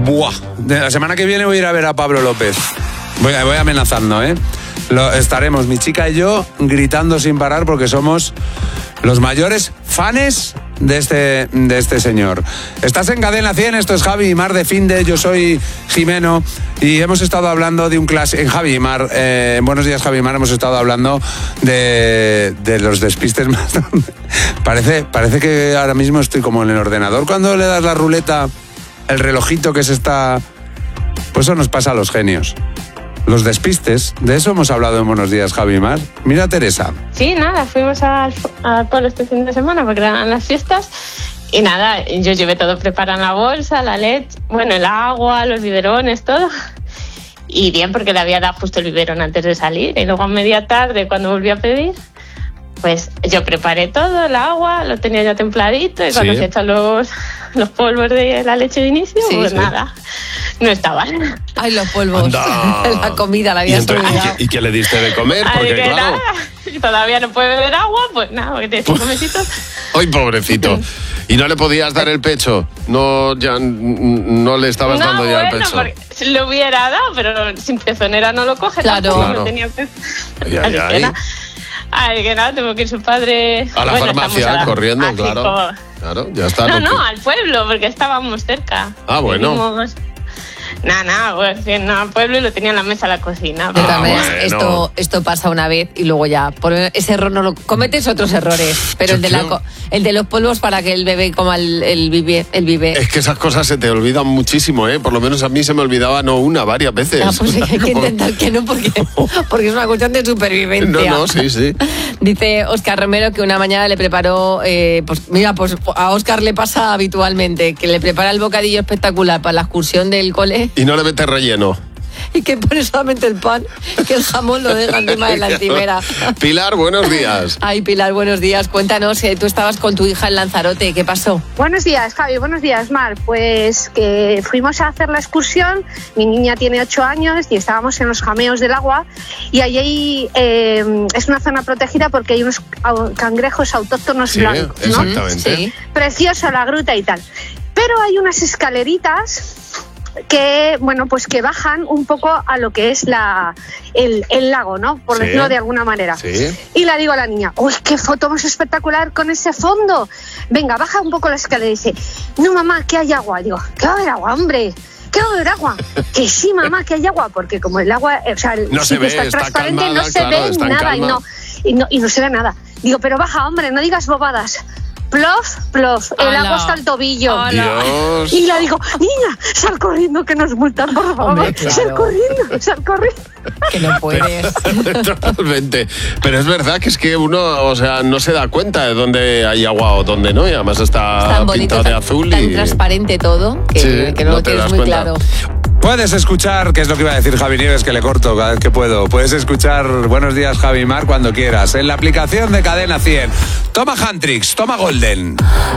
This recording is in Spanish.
Buah, la semana que viene voy a ir a ver a Pablo López. Voy amenazando, ¿eh? Estaremos, mi chica y yo, gritando sin parar porque somos los mayores fanes de este señor. Estás en Cadena 100, esto es Javi y Mar de Finde, yo soy Jimeno y hemos estado hablando de un clásico en Javi y Mar. Buenos días, Javi y Mar, hemos estado hablando de los despistes más. Parece que ahora mismo estoy como en el ordenador cuando le das la ruleta, el relojito que se está... Pues eso nos pasa a los genios. Los despistes, de eso hemos hablado en Buenos días, Javi y Mar. Mira, Teresa. Sí, nada, fuimos al pueblo este fin de semana porque eran las fiestas y nada, yo llevé todo preparado en la bolsa, la leche, bueno, el agua, los biberones, todo. Y bien, porque le había dado justo el biberón antes de salir y luego a media tarde, cuando volví a pedir, pues yo preparé todo, el agua, lo tenía ya templadito y cuando se echan los polvos de la leche de inicio, nada, no estaban. Ay, los polvos. La comida la había subido. ¿Y qué le diste de comer? Porque claro... nada, todavía no puede beber agua, pues nada, porque tiene 5 mesitos. Ay, pobrecito. ¿Y no le podías dar el pecho? No, ya no le estabas dando ya el pecho. Porque si lo hubiera dado, pero sin pezonera no lo coge. Claro. No tenía pezonera. Ay, que nada, tengo que ir su padre... A la farmacia, corriendo, claro. Claro, ya está. No, al pueblo, porque estábamos cerca. Ah, bueno. Venimos... Nada, pues bien, al pueblo y lo tenía en la mesa de la cocina. Pero también esto pasa una vez y luego ya. Por ese error no lo cometes, otros errores. Pero el de los polvos para que el bebé coma el vive. Es que esas cosas se te olvidan muchísimo, ¿eh? Por lo menos a mí se me olvidaba no una, varias veces. Ah, pues hay que intentar que no, porque es una cuestión de supervivencia. No, sí. Dice Óscar Romero que una mañana le preparó, pues a Óscar le pasa habitualmente, que le prepara el bocadillo espectacular para la excursión del cole. Y no le metes relleno. Y que pone solamente el pan, que el jamón lo deja encima de la encimera. Pilar, buenos días. Ay, Pilar, buenos días. Cuéntanos, tú estabas con tu hija en Lanzarote, ¿qué pasó? Buenos días, Javi, buenos días, Mar. Pues que fuimos a hacer la excursión, mi niña tiene 8 años y estábamos en los jameos del agua y allí es una zona protegida porque hay unos cangrejos autóctonos blancos, ¿no? Exactamente. Sí. Precioso la gruta y tal. Pero hay unas escaleritas que, bueno, pues que bajan un poco a lo que es el lago, ¿no? Por decirlo de alguna manera. Sí. Y le digo a la niña, ¡uy, qué foto más espectacular con ese fondo! Venga, baja un poco la escalera y dice, no, mamá, que hay agua. Digo, ¿qué va a haber agua, hombre? ¿Qué va a haber agua? Que sí, mamá, que hay agua, porque como el agua, o sea, el sitio está transparente, calmada, no se ve nada y no se ve nada. Digo, pero baja, hombre, no digas bobadas. Plof, el agua hasta el tobillo. Dios. Y le digo, niña, sal corriendo que nos multan, por favor. Hombre, claro. Sal corriendo. Que no puedes. Totalmente. Pero es verdad que es que uno, o sea, no se da cuenta de dónde hay agua o dónde no, y además está pintado de azul tan transparente todo que no lo tienes muy claro. Puedes escuchar, que es lo que iba a decir Javi Nieves, que le corto cada vez que puedo. Puedes escuchar Buenos días, Javi y Mar, cuando quieras, en la aplicación de Cadena 100. Toma Handtrix, toma Golden.